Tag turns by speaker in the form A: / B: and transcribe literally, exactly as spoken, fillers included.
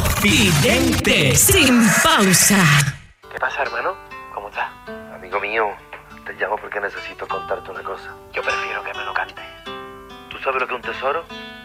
A: Confidente, sin pausa.
B: ¿Qué pasa, hermano? ¿Cómo estás?
C: Amigo mío, te llamo porque necesito contarte una cosa.
B: Yo prefiero que me lo cantes.
C: ¿Tú sabes lo que es un tesoro?